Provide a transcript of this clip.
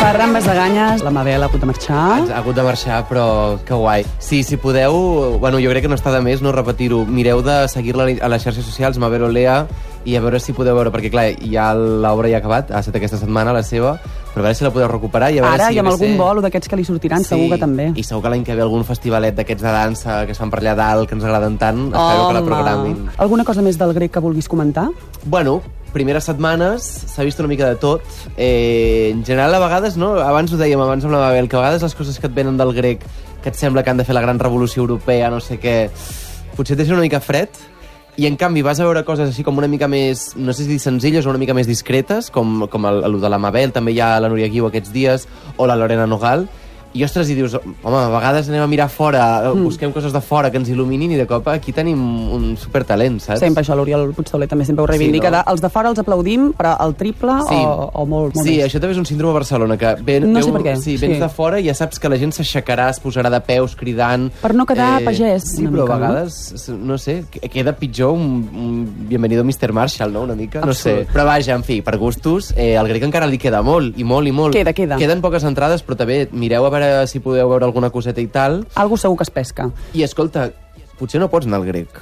Ferran Basaganyes, la Mabel ha hagut de marxar. Ha hagut de marxar, però que guai. Sí, si podeu, bueno, jo crec que no està de més no repetir-ho. Mireu de seguir-la a les xarxes socials, Mabel Olea, i a veure si podeu veure, perquè clar, ja l'obra ja ha acabat, ha estat aquesta setmana, la seva, però a veure si la podeu recuperar. I a veure Ara, si, i amb algun bolo d'aquests que li sortiran, segur que també. I segur que l'any que ve algun festivalet d'aquests de dansa que es fan per allà dalt, que ens agraden tant, espero que la programin. Alguna cosa més del grec que vulguis comentar? Bueno, primeres setmanes s'ha vist una mica de tot. En general, a vegades, no? Abans ho dèiem, abans amb la Mabel, que a vegades les coses que et venen del grec, que et sembla que han de fer la gran revolució europea, no sé què, potser et deixen una mica fred, i en canvi vas a veure coses així com una mica més, no sé si dir senzilles o una mica més discretes, com el de la Mabel, també hi ha la Núria Guiu aquests dies, o la Lorena Nogal, i ostres, i dius, home, a vegades anem a mirar fora, busquem coses de fora que ens il·luminin, i de cop aquí tenim un supertalent, saps? Sempre això, l'Oriol Puigtauler també sempre ho reivindica. Sí, no? Els de fora els aplaudim, però el triple o molt sí, més. Això també és un síndrome a Barcelona, que no sé per què. Sí, vens de fora i ja saps que la gent s'aixecarà, es posarà de peus cridant... Per no quedar pagès, sí, però a vegades, no sé, queda pitjor un Bienvenido Mr. Marshall, no?, una mica, no sé. Però vaja, en fi, per gustos, el grec encara li queda molt, i molt, i molt. Queda. Queden poques entrades, però també mireu a veure si podeu veure alguna coseta i tal. Algú segur que es pesca. I escolta, potser no pots anar al grec,